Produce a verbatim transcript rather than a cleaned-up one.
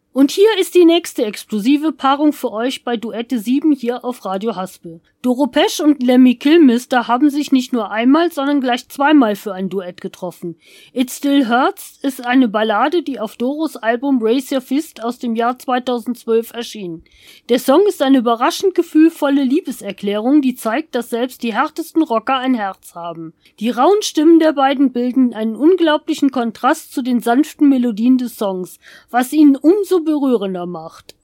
Und hier ist die nächste explosive Paarung für euch bei Duette sieben hier auf Radio Haspel. Doro Pesch und Lemmy Kilmister haben sich nicht nur einmal, sondern gleich zweimal für ein Duett getroffen. It Still Hurts ist eine Ballade, die auf Doros Album Raise Your Fist aus dem Jahr zweitausendzwölf erschien. Der Song ist eine überraschend gefühlvolle Liebeserklärung, die zeigt, dass selbst die härtesten Rocker ein Herz haben. Die rauen Stimmen der beiden bilden einen unglaublichen Kontrast zu den sanften Melodien des Songs, was ihn umso berührender macht.